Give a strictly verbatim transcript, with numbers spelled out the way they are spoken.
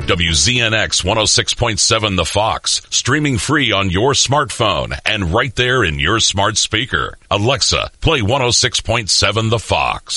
W Z N X one oh six point seven The Fox, streaming free on your smartphone and right there in your smart speaker. Alexa, play one oh six point seven The Fox.